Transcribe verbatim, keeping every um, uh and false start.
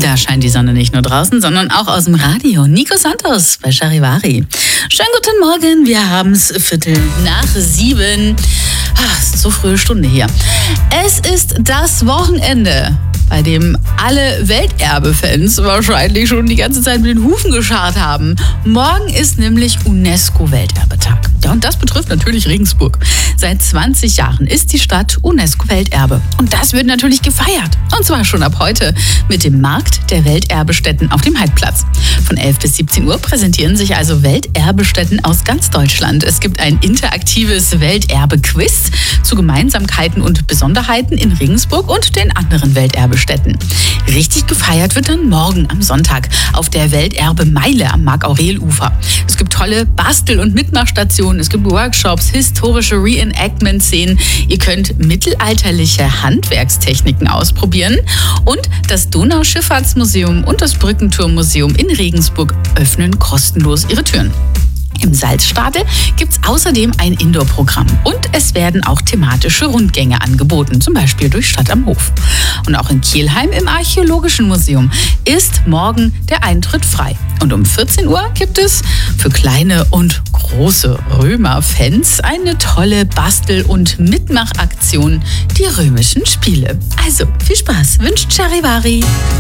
Da scheint die Sonne nicht nur draußen, sondern auch aus dem Radio. Nico Santos bei Charivari. Schönen guten Morgen, wir haben es Viertel nach sieben. Ach, so frühe Stunde hier. Es ist das Wochenende, bei dem alle Welterbe-Fans wahrscheinlich schon die ganze Zeit mit den Hufen gescharrt haben. Morgen ist nämlich UNESCO-Welterbetag. Ja, und das betrifft natürlich Regensburg. Seit zwanzig Jahren ist die Stadt UNESCO-Welterbe. Und das wird natürlich gefeiert. Und zwar schon ab heute mit dem Markt der Welterbestätten auf dem Heidplatz. Von elf bis siebzehn Uhr präsentieren sich also Welterbestätten aus ganz Deutschland. Es gibt ein interaktives Welterbe-Quiz zu Gemeinsamkeiten und Besonderheiten in Regensburg und den anderen Welterbestätten. Richtig gefeiert wird dann morgen am Sonntag auf der Welterbe-Meile am Mark-Aurel-Ufer. Es gibt tolle Bastel- und Mitmachstationen, es gibt Workshops, historische Reenactment-Szenen. Ihr könnt mittelalterliche Handwerkstechniken ausprobieren und das Donauschifffahrtsmuseum und das Brückenturmmuseum in Regensburg öffnen kostenlos ihre Türen. Im Salzstadel gibt es außerdem ein Indoor-Programm und es werden auch thematische Rundgänge angeboten, zum Beispiel durch Stadt am Hof. Und auch in Kelheim im Archäologischen Museum ist morgen der Eintritt frei. Und um vierzehn Uhr gibt es für kleine und große Römer-Fans eine tolle Bastel- und Mitmachaktion, die Römischen Spiele. Also viel Spaß, wünscht Charivari.